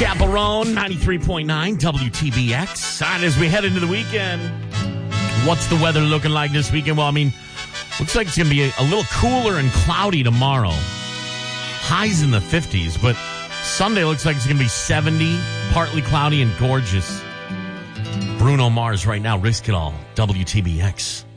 Chaperone, 93.9 WTBX. And as we head into the weekend, what's the weather looking like this weekend? Well, I mean, looks like it's going to be a little cooler and cloudy tomorrow. Highs in the 50s, but Sunday looks like it's going to be 70, partly cloudy and gorgeous. Bruno Mars right now, Risk It All, WTBX.